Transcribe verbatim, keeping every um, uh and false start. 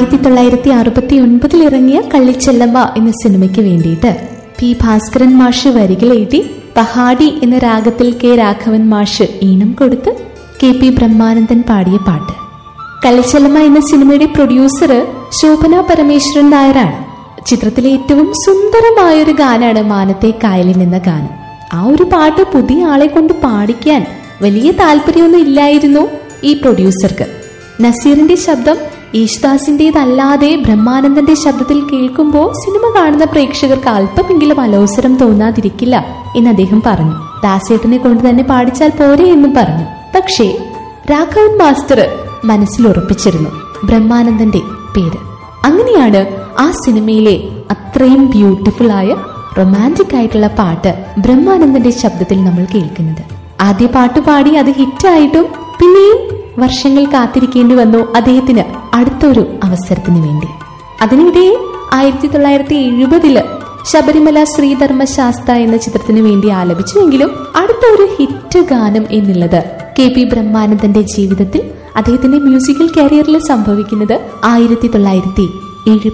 ആയിരത്തി തൊള്ളായിരത്തി അറുപത്തി ഒൻപതിൽ ഇറങ്ങിയ കള്ളിച്ചെല്ലമ്മ എന്ന സിനിമയ്ക്ക് വേണ്ടിയിട്ട് പി ഭാസ്കരൻ മാഷ് വരികൾ എഴുതി പഹാടി എന്ന രാഗത്തിൽ കെ രാഘവൻ മാഷ് ഈണം കൊടുത്ത് കെ പി ബ്രഹ്മാനന്ദൻ പാടിയ പാട്ട്. കള്ളിച്ചെല്ലമ്മ എന്ന സിനിമയുടെ പ്രൊഡ്യൂസർ ശോഭന പരമേശ്വരൻ നായരാണ്. ചിത്രത്തിലെ ഏറ്റവും സുന്ദരമായൊരു ഗാനാണ് മാനത്തെ കായലിൻ എന്ന ഗാനം. ആ ഒരു പാട്ട് പുതിയ ആളെ കൊണ്ട് പാടിക്കാൻ വലിയ താല്പര്യമൊന്നും ഇല്ലായിരുന്നു ഈ പ്രൊഡ്യൂസർക്ക്. നസീറിന്റെ ശബ്ദം യേശുദാസിന്റേതല്ലാതെ ബ്രഹ്മാനന്ദന്റെ ശബ്ദത്തിൽ കേൾക്കുമ്പോൾ സിനിമ കാണുന്ന പ്രേക്ഷകർക്ക് അല്പമെങ്കിലും അലോസരം തോന്നാതിരിക്കില്ല എന്ന് അദ്ദേഹം പറഞ്ഞു. ദാസേട്ടനെ കൊണ്ട് തന്നെ പാടിച്ചാൽ പോരെ എന്നും പറഞ്ഞു. പക്ഷേ രാഘവൻ മാസ്റ്റർ മനസ്സിൽ ഉറപ്പിച്ചിരുന്നു ബ്രഹ്മാനന്ദന്റെ പേര്. അങ്ങനെയാണ് ആ സിനിമയിലെ അത്രയും ബ്യൂട്ടിഫുൾ ആയ റൊമാൻറ്റിക് ആയിട്ടുള്ള പാട്ട് ബ്രഹ്മാനന്ദന്റെ ശബ്ദത്തിൽ നമ്മൾ കേൾക്കുന്നത്. ആദ്യ പാട്ട് പാടി അത് ഹിറ്റായിട്ടും പിന്നെയും വർഷങ്ങൾ കാത്തിരിക്കേണ്ടി വന്നു അദ്ദേഹത്തിന് അടുത്തൊരു അവസരത്തിന് വേണ്ടി. അതിനിടെ ആയിരത്തി തൊള്ളായിരത്തി എഴുപതില് ശബരിമല ശ്രീധർമ്മശാസ്ത്ര എന്ന ചിത്രത്തിന് വേണ്ടി ആലപിച്ചുവെങ്കിലും അടുത്തൊരു ഹിറ്റ് ഗാനം എന്നുള്ളത് കെ പി ബ്രഹ്മാനന്ദന്റെ ജീവിതത്തിൽ അദ്ദേഹത്തിന്റെ മ്യൂസിക്കൽ കരിയറിൽ സംഭവിക്കുന്നത് ആയിരത്തി തൊള്ളായിരത്തി എഴുപത്തി